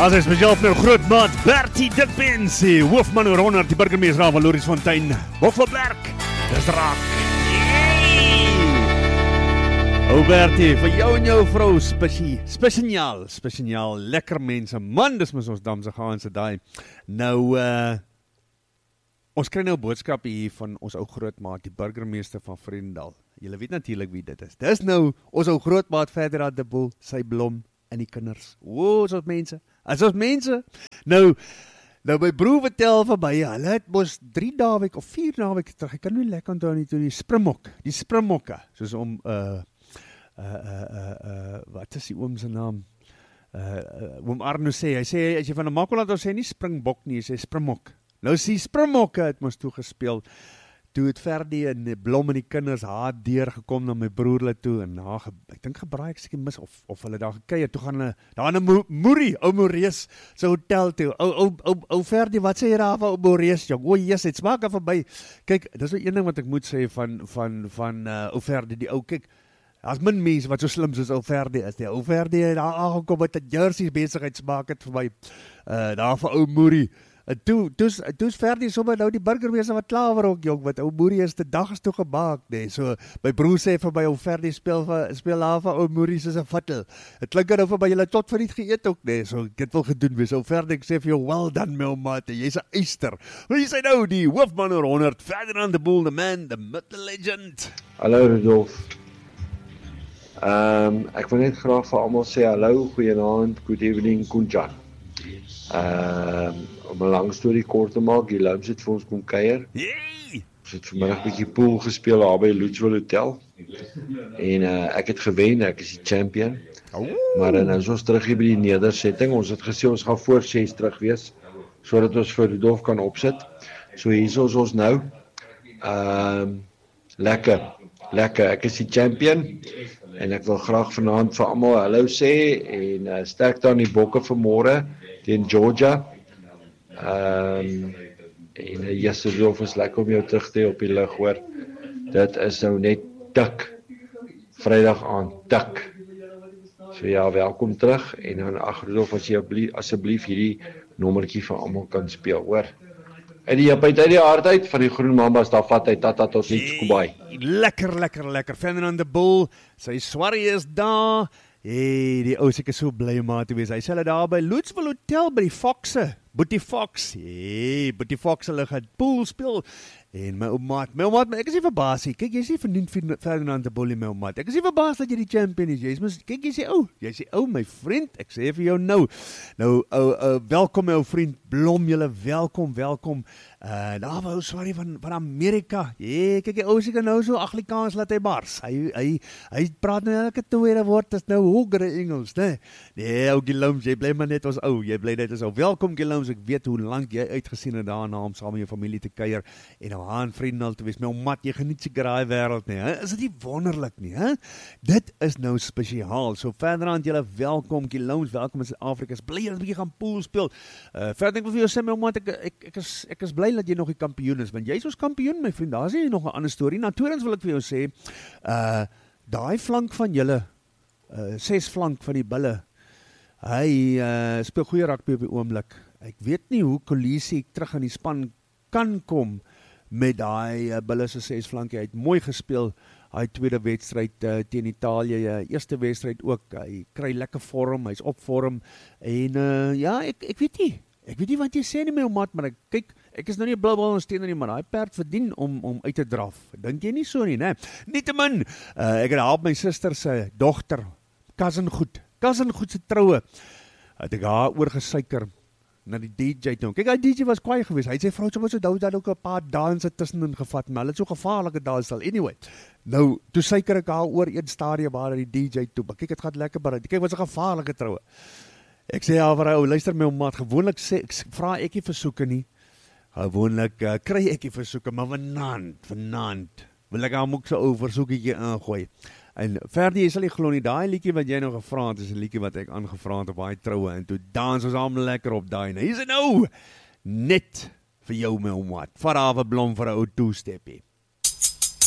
As hy spesiaal vir grootmaat Bertie Dikbens, hoofman oor 100, die burgemeester van Lourensfontein, Boffelberg, dis raak. O Bertie, vir jou en jou vrou, spesiaal, lekker mense, man, dis mis ons damse gaanse daai. Nou, ons kry nou boodskap hier van ons ou grootmaat, die burgemeester van Vredendal. Julle weet natuurlik wie dit is. Dis nou ons ou grootmaat Ferdinand de Boel, sy blom en die kinders. O, ons mense. As ons mense, nou my broer vertel van my, hulle het mos 3 naweek of 4 naweek terug, ek kan nie lekker onthou nie, toe die Springbokke, soos om, wat is die oom se naam? Oom Arno sê, hy sê, as jy van 'n Makwaland sê nie Springbok nie, hy sê Springbok. Nou sê Springbokke het mos toegespeel, toe het Ferdi en Blom en die kinders haar deur gekom na my broer hulle toe, en ek dink gebraai ek seker mis, of hulle daar gekuier, toe gaan hulle, daar in 'n Moerie, ou Morees, sy hotel toe, ou Ferdi, wat sê jy daar van ou Morees, jong, o Jesus, het smaak af verby, kyk, dis nou een ding wat ek moet sê van ou Ferdi, die ou, kyk, as min mense wat so slim soos ou Ferdi is, die ou Ferdi het daar aangekom met 'n jersey besigheid smaak het vir my, daar van ou Moerie, en toe's Ferdi sommer nou die burgemeester wat klaar ook, jong, wat ou Moerie is, die dag is toe gemaak, nee, so, my broer sê vir my, ou Ferdi speel daar van ou Moerie soos 'n vattel, het klink nou vir my, julle tot vir niet geëet ook, nee, so, ek het wil gedoen wees, ou Ferdi, ek sê vir jou, well done, my maat, jy's 'n eister, wie sê nou, die hoofman oor 100, Ferdinand de Boel, the man, the myth, the legend. Hallo Rudolf, ek wil net graag vir almal sê, hallo, goeienaand, good evening, Kunjan. Om 'n lang storie kort te maak, die Lums het vir ons kom kuier. Ons het vanmiddag bietjie pool gespeel daar by Luchwell Hotel. En ek het gewen, ek is die champion. Maar nou is ons terug hier by die nedersetting. Ons het gesê ons gaan voor 6 terug wees, sodat ons vir Rudolf kan opsit. So hier is ons nou. Lekker, ek is die champion. En ek wil graag vanaand vir almal hallo sê en sterkte aan die bokke vir môre teen Georgia. En Rudolf is lekker om jou terug te hê op die lug, hoor. Dit is nou net tik. Vrydag aan tik. So ja, welkom terug en dan Rudolf, as jy asseblief hierdie nommertjie vir almal kan speel, hoor. Uit die hart uit van die groen mambas, daar vat hy tata tot niets Kubai. Lekker. Ferdinand de Boel, sy swarrie is daar. Die ou seker so bly om maar te wees. Hy sê hulle daar by Luchwell Hotel by die Foxe. Boetie Fox, Boetie Fox hulle gaan pool speel. En my ou maat, ek is nie verbaas nie. Kyk, jy is nie verniet Ferdinand de Boel, my ou maat. Ek is nie verbaas dat jy die champion is. Kyk, jy sê ou, my vriend, ek sê vir jou nou. Nou, welkom my ou vriend Blom, julle welkom. Daar wou sorry van Amerika. Kyk, die ou seker nou so Afrikaans laat hy bars. Hy praat nou elke tweede woord, is nou hogere Engels, né? Nee, ou Gilums, jy bly maar net ons ou, welkom Gilums, ek weet hoe lank jy uitgesien het daarna om saam met jou familie te kuier, en nou aan vriendel te wees, my mat, jy geniet seker daai wêreld nie, is dit nie wonderlik nie, dit is nou spesiaal, so Ferdinand, julle welkom, Gilums, welkom in Suid-Afrika, bly julle 'n bietjie gaan pool speel, Ferdinand, ek wil vir jou sê, my mat, ek is bly dat jy nog die kampioen is, want jy is ons kampioen, my vriend, daar is nie nog 'n ander storie. Nou, tweedens wil ek vir jou sê, daai flank van julle, 6 flank van die bulle, hy speel goeie rugby op die oomblik. Ek weet nie hoe Kolisi terug in die span kan kom met daai bulle se 6 flankie. Hy het mooi gespeel, hy tweede wedstryd teen Italië, eerste wedstryd ook, hy kry lekker vorm, hy's op vorm, en ja, ek weet nie. Ek weet nie wat jy sê nie, my maat, maar ek is nou nie 'n blou bal ondersteuner nie, maar daai perd verdien om uit te draf. Dink jy nie so nie, né? Nietemin, ek het help my suster se dogter, cousin goed se troue, het ek haar oorgesuiker na die DJ toe. Kyk, die DJ was kwaai geweest. Hy het sy vrou so dat ook 'n paar danse tussenin gevat, maar hulle het so gevaarlike dans al. Anyway, nou, toe suiker ek haar oor een stadium waar die DJ toe. Maar kyk, het gaan lekker bereid. Kyk, wat 'n gevaarlike troue. Ek sê vir haar, luister my maat, gewoonlik vra ek nie versoeke nie. Gewoonlik kry ek nie versoeke, maar vanaand wil ek hom ook so ou versoekietjie ingooi. En Ferdi, jy sal nie glo nie, daai liedjie wat jy nou gevra het, is 'n liedjie wat ek aangevra het op daai troue, en toe dans ons almal lekker op daai. Nou, hier is dit nou, net vir jou my maat. Vat haar 'n blom vir 'n ou two-steppie.